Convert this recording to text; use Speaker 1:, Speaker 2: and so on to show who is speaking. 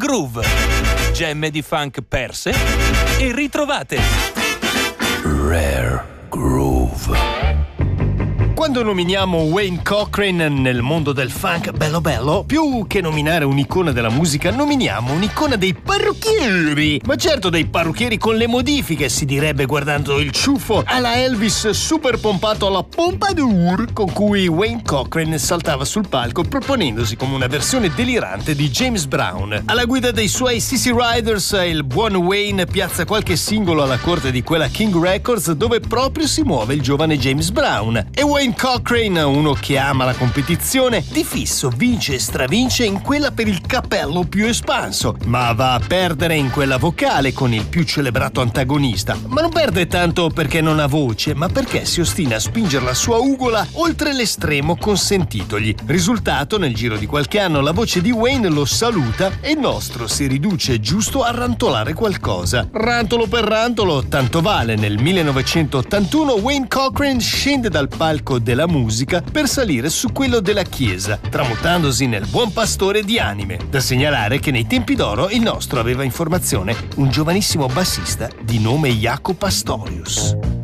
Speaker 1: Groove. Gemme di funk perse e ritrovate. Rare Groove.
Speaker 2: Quando nominiamo Wayne Cochran nel mondo del funk bello bello, più che nominare un'icona della musica, nominiamo un'icona dei parrucchieri. Ma certo dei parrucchieri con le modifiche, si direbbe guardando il ciuffo alla Elvis super pompato alla Pompadour, con cui Wayne Cochran saltava sul palco proponendosi come una versione delirante di James Brown. Alla guida dei suoi CC Riders, il buon Wayne piazza qualche singolo alla corte di quella King Records dove proprio si muove il giovane James Brown. E Wayne Cochran, uno che ama la competizione, di fisso vince e stravince in quella per il cappello più espanso, ma va a perdere in quella vocale con il più celebrato antagonista. Ma non perde tanto perché non ha voce, ma perché si ostina a spingere la sua ugola oltre l'estremo consentitogli. Risultato, nel giro di qualche anno la voce di Wayne lo saluta e il nostro si riduce giusto a rantolare qualcosa. Rantolo per rantolo, tanto vale, nel 1981 Wayne Cochran scende dal palco della musica per salire su quello della chiesa, tramutandosi nel buon pastore di anime. Da segnalare che nei tempi d'oro il nostro aveva in formazione un giovanissimo bassista di nome Jaco Pastorius.